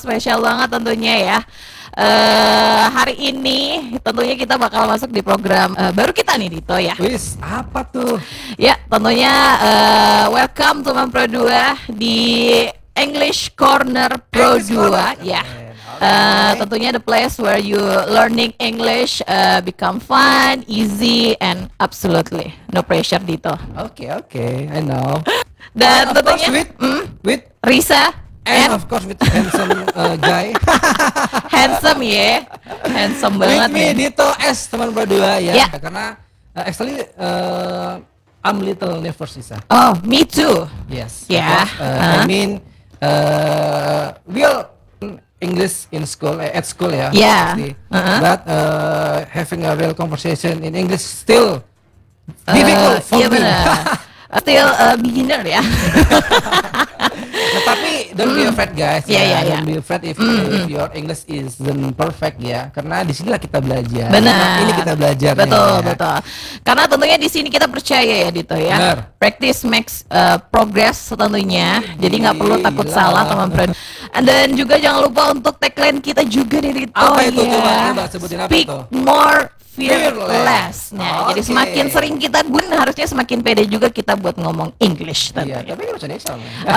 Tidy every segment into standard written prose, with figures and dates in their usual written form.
Spesial banget tentunya ya. Hari ini tentunya kita bakal masuk di program baru kita nih Dito ya. Wis, apa tuh? Ya, tentunya welcome teman Pro 2 di English Corner Pro 2 ya. Tentunya the place where you learning English become fun, easy, and absolutely no pressure Dito. Oke, I know. Dan Of course tentunya with Risa and of course with handsome guy. handsome ya, handsome With banget me nih. Dito S teman berdua ya. Ya. Karena actually I'm little nervous Isa. Oh, me too. Yes. Yeah. Because, I mean we'll English in school at school ya. Yeah. pasti. Uh-huh. But having a real conversation in English still difficult for Iya me. benar. Still beginner ya. Nah, tapi don't be afraid guys. Yeah. Don't be afraid if your English isn't perfect ya. Karena disinilah kita belajar. Benar. Nah, ini kita belajar. Betul. Karena tentunya di sini kita percaya ya Dito ya. Benar. Practice makes progress tentunya. Jadi nggak perlu takut Gila. salah teman-teman. Dan juga jangan lupa untuk tagline kita juga nih Dito Apa itu tuh, Mbak? ya. Coba sebutin apa Speak tuh? more fearless. Nah, jadi Oke. semakin sering kita harusnya semakin pede juga kita buat ngomong English Iya, tentunya. tapi ini bahasa Indonesia.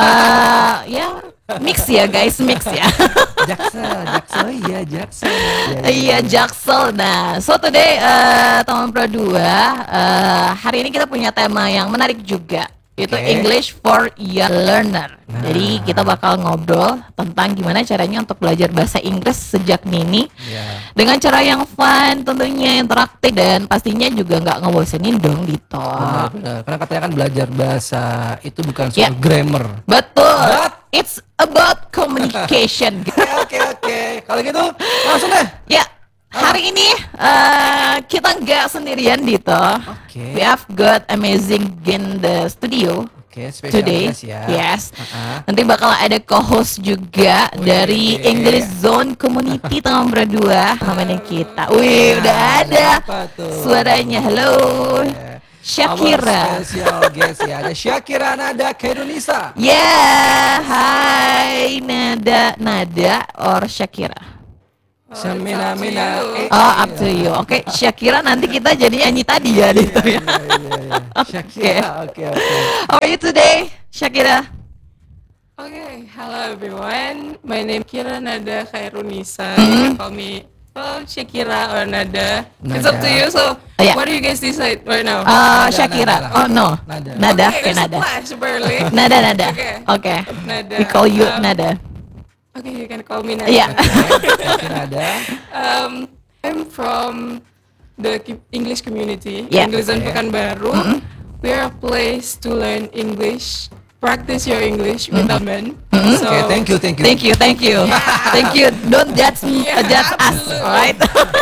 Ya mix ya guys, mix ya. Jaksel, iya Jaksel. Iya Jaksel. Nah, so today teman Pro 2 hari ini kita punya tema yang menarik juga. Itu Oke. English for Young Learner. Jadi kita bakal ngobrol tentang gimana caranya untuk belajar bahasa Inggris sejak dini Iya. dengan cara yang fun, tentunya interaktif dan pastinya juga nggak ngebosenin dong gitu. Benar. Karena katanya kan belajar bahasa itu bukan Ya. soal grammar. Betul. But- It's about communication. Oke. Kalau gitu langsung deh. Ya, hari ini kita nggak sendirian Dito. Oke. We have got amazing in the studio Oke, spesial today. guest ya. Yes. Uh-uh. Nanti bakal ada co-host juga dari Wih. English Zone Community teman berdua namanya kita. Wih, udah ada Apa tuh? suaranya. Halo. Syakira. Our special guest ya. Ada Syakira Nada Khairunisa. Yeah, hai Nada or Syakira. Semina. Oh, up to you. Oke, Syakira nanti kita jadi nyanyi tadi ya gitu ya. Syakira. Oke. How are you today, Syakira? Okay, hello everyone. My name is Kira Nada Khairunisa. You can call me Shakira or Nada. It's up to Nada. you. So, Yeah. what do you guys decide right now? Syakira. Nada. Oh no, Nada. Nada. Okay, Okay, there's a Nada. flash barely. Nada. Okay. Okay. Nada. We call you Um, Nada. Okay, you can call me Nada. Yeah. Syakira Nada. I'm from the English community. Yeah. English and Okay. Pekanbaru. We're a place to learn English. Practice your English with a man. So, Oke, thank you. Thank you. Don't judge me, Yeah, judge us, absolutely. alright?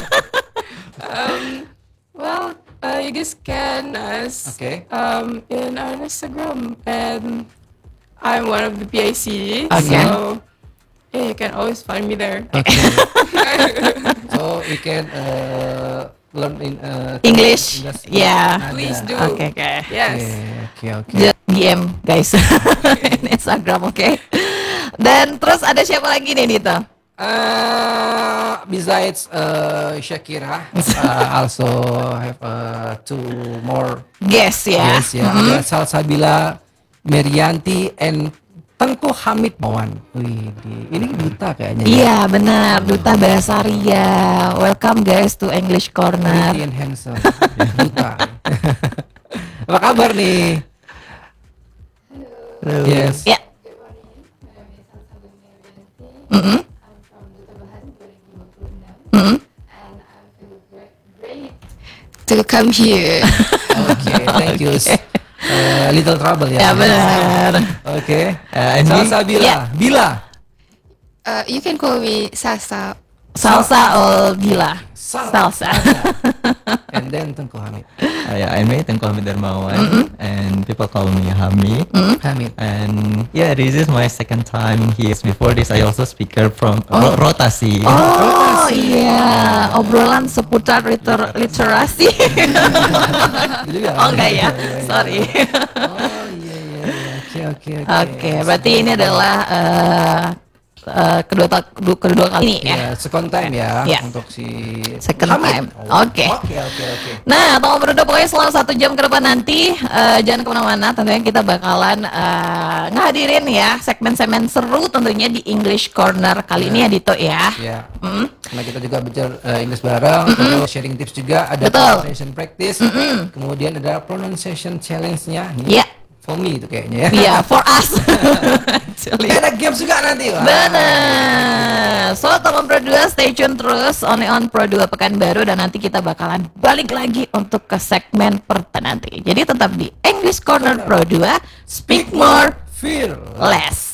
Well, you guys can us Okay. in our Instagram, and I'm one of the PIC. Okay. So yeah, you can always find me there. So we can learn in English. Yeah. Nada. Please do. Okay. Yes. Oke. Just DM guys in Instagram, oke? Dan terus ada siapa lagi nih Dito? Besides Shakira, also have two more Guess ya. guests ya. Ada Salsabila Merianti and Tengku Hamid Mawan. Wih, ini duta kayaknya. Iya benar, Duta Bahasa Ria. Welcome guys to English Corner. Pretty and handsome. Duta. Apa kabar nih? Yes. Ya. To come here. Oke, thank you. Little trouble ya. Ya benar. Oke. And me? Salsabila. Ya. Bila. You can call me Sasa. Salsa or Bila? Salsa. And then Tengku Hamid. Yeah, I'm Tengku Hamid Darmawan, and people call me Hami. Hamid. And yeah, this is my second time here. Before this, I also speaker from Rotasi. Oh iya, obrolan seputar literasi. Oh enggak ya, sorry. Oh iya. Oke. Oke, berarti ini adalah kedua kali ini ya. Ya, second time ya Ya. untuk si Second Hamid. time. Oh, Oke. Oke. Nah, teman berdua pokoknya selama 1 jam ke depan nanti jangan kemana-mana. Tentunya kita bakalan ngehadirin ya segmen-segmen seru tentunya di English Corner kali ini ya Dito ya. Ya. Karena kita juga belajar Inggris bareng, terus sharing tips juga, ada Betul. pronunciation practice, kemudian ada pronunciation challenge-nya. Nih, Ya. For me itu kayaknya ya. Iya, for us. Actually. Ada games juga nanti. Wah. Benar. So teman Pro 2 stay tune terus only on Pro 2 Pekanbaru dan nanti kita bakalan balik lagi untuk ke segmen pertama nanti. Jadi tetap di English Corner Pro 2, speak more, Feel. less.